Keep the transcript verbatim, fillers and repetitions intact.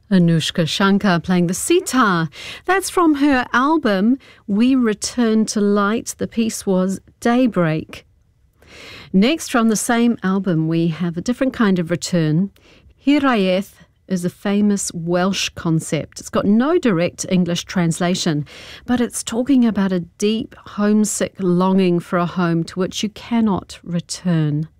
Anushka Shankar playing the sitar. That's from her album We Return to Light. The piece was Daybreak. Next, from the same album, we have a different kind of return. Hiraeth is a famous Welsh concept. It's got no direct English translation, but it's talking about a deep, homesick longing for a home to which you cannot return.